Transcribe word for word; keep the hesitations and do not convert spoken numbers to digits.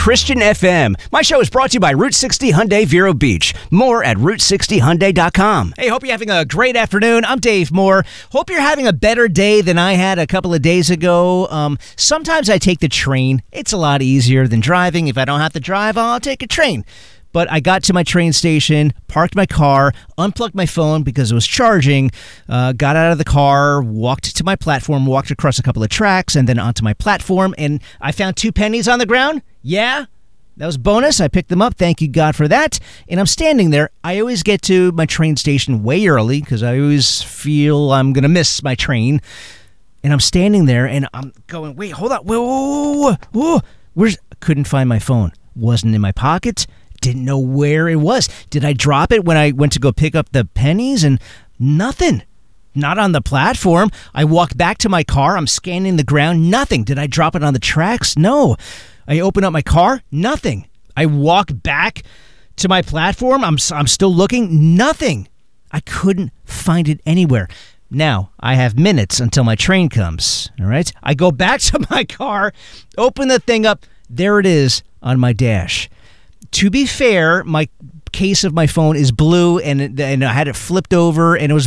Christian F M. My show is brought to you by Route sixty Hyundai Vero Beach. More at route sixty hyundai dot com. Hey, hope you're having a great afternoon. I'm Dave Moore. Hope you're having a better day than I had a couple of days ago. Um, sometimes I take the train. It's a lot easier than driving. If I don't have to drive, I'll take a train. But I got to my train station, parked my car, unplugged my phone because it was charging, uh, got out of the car, walked to my platform, walked across a couple of tracks, and then onto my platform, and I found two pennies on the ground. Yeah, that was bonus. I picked them up. Thank you, God, for that. And I'm standing there. I always get to my train station way early because I always feel I'm going to miss my train. And I'm standing there, and I'm going, wait, hold on. Whoa, whoa, whoa, whoa. Where's... Couldn't find my phone. Wasn't in my pocket. Didn't know where it was. Did I drop it when I went to go pick up the pennies? And nothing. Not on the platform. I walked back to my car. I'm scanning the ground. Nothing. Did I drop it on the tracks? No. I open up my car. Nothing. I walk back to my platform. I'm, I'm still looking. Nothing. I couldn't find it anywhere. Now, I have minutes until my train comes. All right? I go back to my car, open the thing up. There it is on my dash. To be fair, my case of my phone is blue, and and I had it flipped over, and it was